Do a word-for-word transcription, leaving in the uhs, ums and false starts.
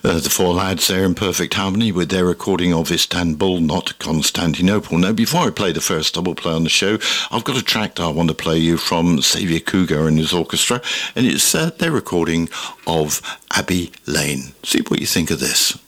Uh, the four lads there in perfect harmony with their recording of Istanbul, not Constantinople. Now, before I play the first double play on the show, I've got a track that I want to play you from Xavier Cougar and his orchestra, and it's uh, their recording of Abbey Lane. See what you think of this.